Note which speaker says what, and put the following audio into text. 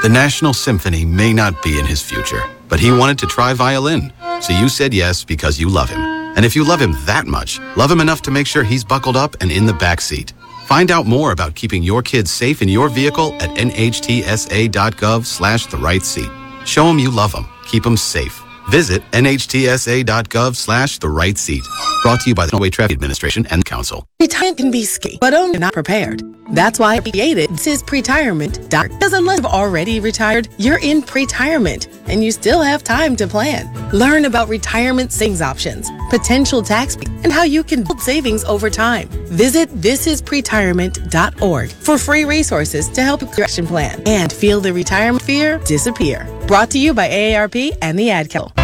Speaker 1: The National Symphony may not be in his future, but he wanted to try violin. So you said yes because you love him. And if you love him that much, love him enough to make sure he's buckled up and in the back seat. Find out more about keeping your kids safe in your vehicle at nhtsa.gov/the-right-seat. Show him you love him. Keep him safe. Visit nhtsa.gov/the-right-seat. Brought to you by the Highway Traffic Administration and the Council.
Speaker 2: Retirement can be scary, but only not prepared. That's why I created This Is Pretirement. Because unless you've already retired, you're in pretirement, and you still have time to plan. Learn about retirement savings options, potential tax, and how you can build savings over time. Visit thisispretirement.org for free resources to help your action plan and feel the retirement fear disappear. Brought to you by AARP and the Ad Council.